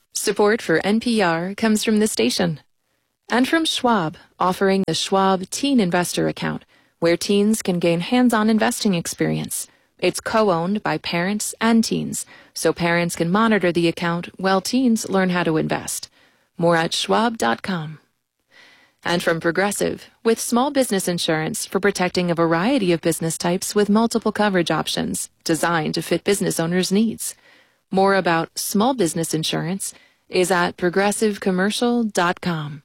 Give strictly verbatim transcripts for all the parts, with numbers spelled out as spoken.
Support for N P R comes from the station and from Schwab, offering the Schwab Teen Investor Account, where teens can gain hands-on investing experience. It's co-owned by parents and teens, so parents can monitor the account while teens learn how to invest. More at schwab dot com. And from Progressive, with small business insurance for protecting a variety of business types with multiple coverage options designed to fit business owners' needs. More about small business insurance is at progressive commercial dot com.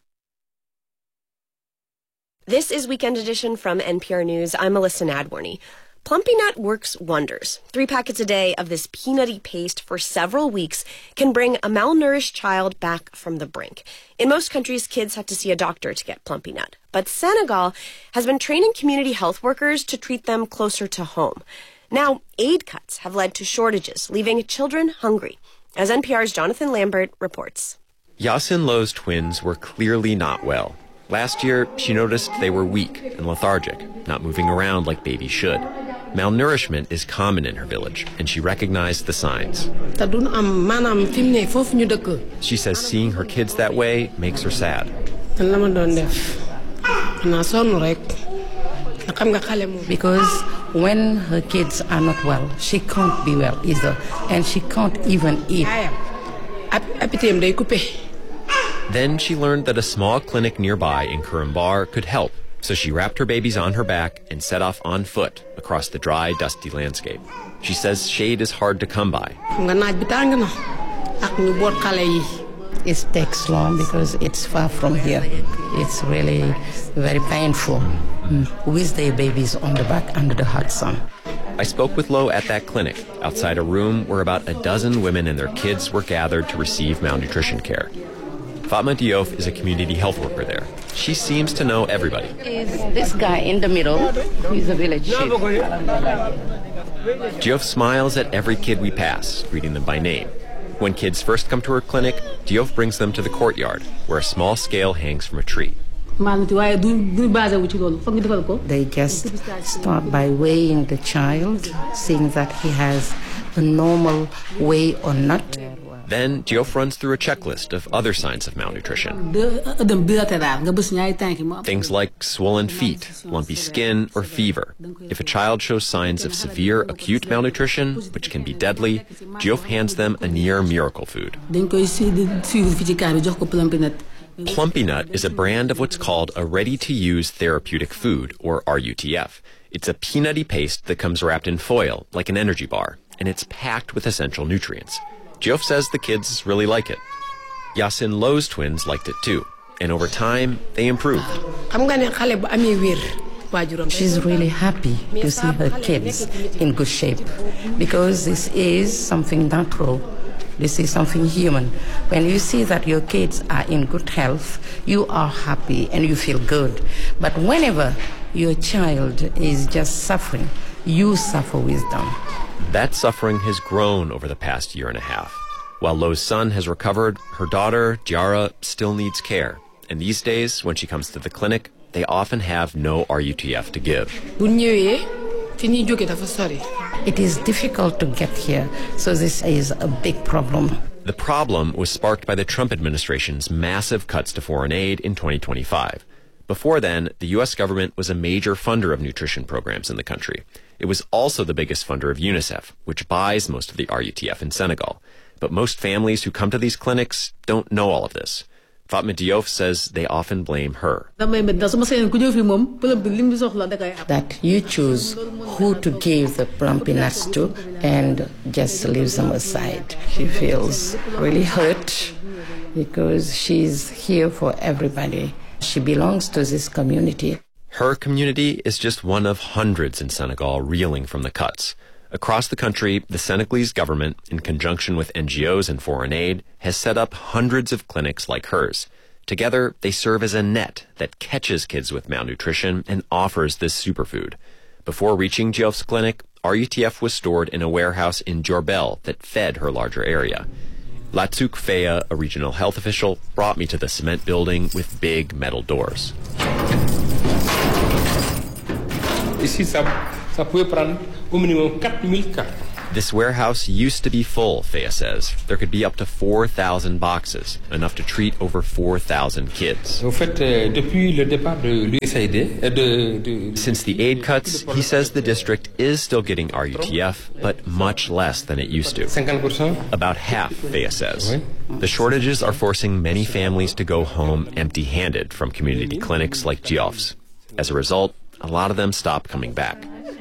This is Weekend Edition from N P R News. I'm Melissa Nadworny. Plumpy Nut works wonders. Three packets a day of this peanutty paste for several weeks can bring a malnourished child back from the brink. In most countries, kids have to see a doctor to get Plumpy Nut. But Senegal has been training community health workers to treat them closer to home. Now, aid cuts have led to shortages, leaving children hungry. As N P R's Jonathan Lambert reports. Yasin Lo's twins were clearly not well. Last year, she noticed they were weak and lethargic, not moving around like babies should. Malnourishment is common in her village, and she recognized the signs. She says seeing her kids that way makes her sad. Because when her kids are not well, she can't be well either, and she can't even eat. Then she learned that a small clinic nearby in Kurumbar could help, so she wrapped her babies on her back and set off on foot across the dry, dusty landscape. She says shade is hard to come by. It takes long because it's far from here. It's really very painful mm. with their babies on the back under the hot sun. I spoke with Lo at that clinic, outside a room where about a dozen women and their kids were gathered to receive malnutrition care. Fatma Diouf is a community health worker there. She seems to know everybody. Is this guy in the middle? He's a village chief. Diouf smiles at every kid we pass, greeting them by name. When kids first come to her clinic, Diouf brings them to the courtyard, where a small scale hangs from a tree. They just start by weighing the child, seeing that he has a normal weight or not. Then Diouf runs through a checklist of other signs of malnutrition. Things like swollen feet, lumpy skin, or fever. If a child shows signs of severe acute malnutrition, which can be deadly, Diouf hands them a near miracle food. Plumpy Nut is a brand of what's called a ready-to-use therapeutic food, or R U T F. It's a peanutty paste that comes wrapped in foil, like an energy bar, and it's packed with essential nutrients. Diouf says the kids really like it. Yasin Lo's twins liked it too, and over time, they improved. She's really happy to see her kids in good shape, because this is something natural. This is something human. When you see that your kids are in good health, you are happy and you feel good. But whenever your child is just suffering, you suffer with them. That suffering has grown over the past year and a half. While Lo's son has recovered, her daughter, Diara, still needs care. And these days, when she comes to the clinic, they often have no R U T F to give. It is difficult to get here, so this is a big problem. The problem was sparked by the Trump administration's massive cuts to foreign aid in twenty twenty-five. Before then, the U S government was a major funder of nutrition programs in the country. It was also the biggest funder of UNICEF, which buys most of the R U T F in Senegal. But most families who come to these clinics don't know all of this. Fatma Diouf says they often blame her. That you choose who to give the plumpy nuts to and just leaves them aside. She feels really hurt because she's here for everybody. She belongs to this community. Her community is just one of hundreds in Senegal reeling from the cuts. Across the country, the Senegalese government, in conjunction with N G Os and foreign aid, has set up hundreds of clinics like hers. Together, they serve as a net that catches kids with malnutrition and offers this superfood. Before reaching Diouf's clinic, R U T F was stored in a warehouse in Diourbel that fed her larger area. Latsouk Feya, a regional health official, brought me to the cement building with big metal doors. This warehouse used to be full, Faya says. There could be up to four thousand boxes, enough to treat over four thousand kids. Since the aid cuts, he says the district is still getting R U T F, but much less than it used to. About half, Faya says. The shortages are forcing many families to go home empty-handed from community clinics like Geoff's. As a result, a lot of them stop coming back.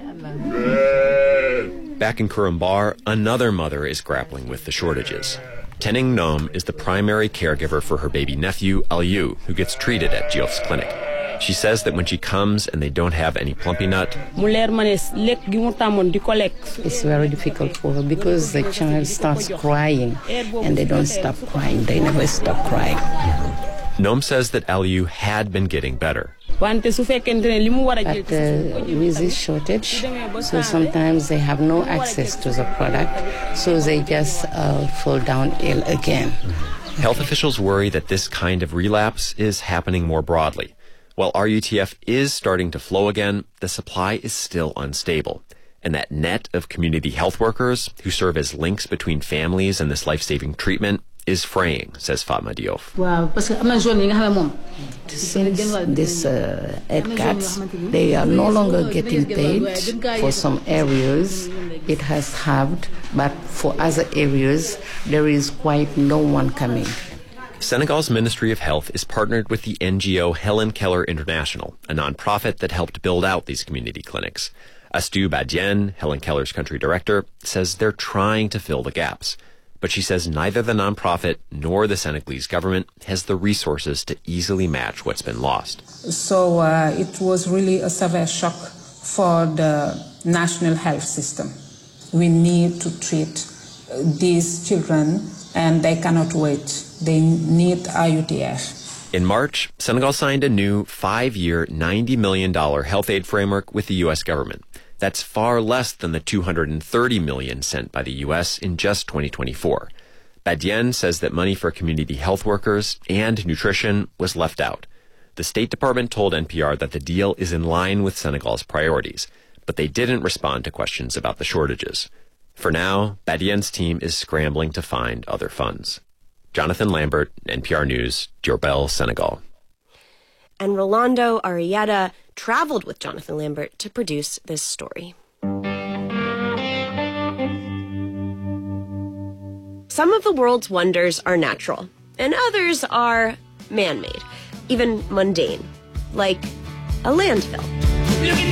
Back in Kurumbar, another mother is grappling with the shortages. Tening Nom is the primary caregiver for her baby nephew, Aliu, who gets treated at Geoff's clinic. She says that when she comes and they don't have any Plumpy-Nut, it's very difficult for her because the child starts crying and they don't stop crying. They never stop crying. Nom says that Aliu had been getting better. But uh, with this shortage, so sometimes they have no access to the product, so they just uh, fall down ill again. Health officials worry that this kind of relapse is happening more broadly. While R U T F is starting to flow again, the supply is still unstable. And that net of community health workers who serve as links between families and this life-saving treatment is fraying, says Fatma Diouf. Since this uh, ed cuts, they are no longer getting paid. For some areas, it has halved, but for other areas, there is quite no one coming. Senegal's Ministry of Health is partnered with the N G O Helen Keller International, a nonprofit that helped build out these community clinics. Astou Badien, Helen Keller's country director, says they're trying to fill the gaps. But she says neither the nonprofit nor the Senegalese government has the resources to easily match what's been lost. So uh, it was really a severe shock for the national health system. We need to treat these children and they cannot wait. They need R U T F. In March, Senegal signed a new five-year, ninety million dollars health aid framework with the U S government. That's far less than the two hundred thirty million dollars sent by the U S in just twenty twenty-four. Badien says that money for community health workers and nutrition was left out. The State Department told N P R that the deal is in line with Senegal's priorities, but they didn't respond to questions about the shortages. For now, Badien's team is scrambling to find other funds. Jonathan Lambert, N P R News, Diourbel, Senegal. And Rolando Arrieta traveled with Jonathan Lambert to produce this story. Some of the world's wonders are natural, and others are man-made, even mundane, like a landfill.